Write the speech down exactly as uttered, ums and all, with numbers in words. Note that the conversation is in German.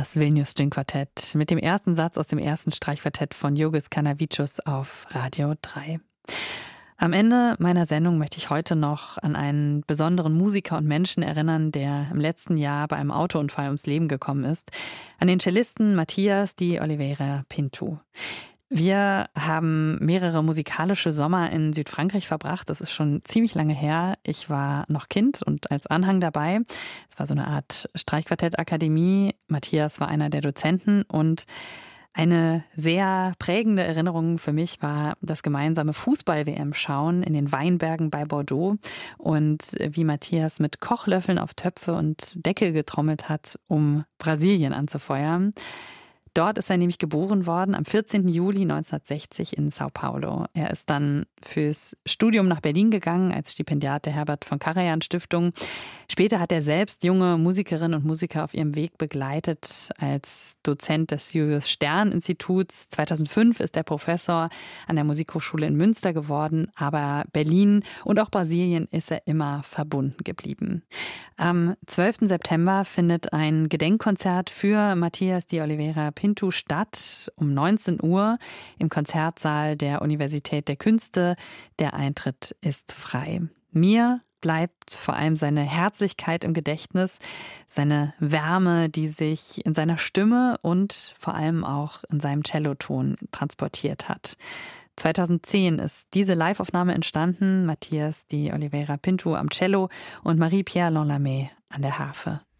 Das Vilnius String Quartett mit dem ersten Satz aus dem ersten Streichquartett von Jurgis Kanavicius auf Radio drei. Am Ende meiner Sendung möchte ich heute noch an einen besonderen Musiker und Menschen erinnern, der im letzten Jahr bei einem Autounfall ums Leben gekommen ist. An den Cellisten Matias de Oliveira Pinto. Wir haben mehrere musikalische Sommer in Südfrankreich verbracht. Das ist schon ziemlich lange her. Ich war noch Kind und als Anhang dabei. Es war so eine Art Streichquartettakademie. Matias war einer der Dozenten und eine sehr prägende Erinnerung für mich war das gemeinsame Fußball-W M-Schauen in den Weinbergen bei Bordeaux und wie Matias mit Kochlöffeln auf Töpfe und Deckel getrommelt hat, um Brasilien anzufeuern. Dort ist er nämlich geboren worden, am vierzehnten Juli neunzehnhundertsechzig in Sao Paulo. Er ist dann fürs Studium nach Berlin gegangen, als Stipendiat der Herbert von Karajan Stiftung. Später hat er selbst junge Musikerinnen und Musiker auf ihrem Weg begleitet, als Dozent des Julius Stern Instituts. zweitausendfünf ist er Professor an der Musikhochschule in Münster geworden, aber Berlin und auch Brasilien ist er immer verbunden geblieben. Am zwölften September findet ein Gedenkkonzert für Matias de Oliveira Pinto statt, um neunzehn Uhr im Konzertsaal der Universität der Künste. Der Eintritt ist frei. Mir bleibt vor allem seine Herzlichkeit im Gedächtnis, seine Wärme, die sich in seiner Stimme und vor allem auch in seinem Celloton transportiert hat. zweitausendzehn ist diese Liveaufnahme entstanden, Matias de Oliveira Pinto am Cello und Marie-Pierre Lonlamé an der Harfe.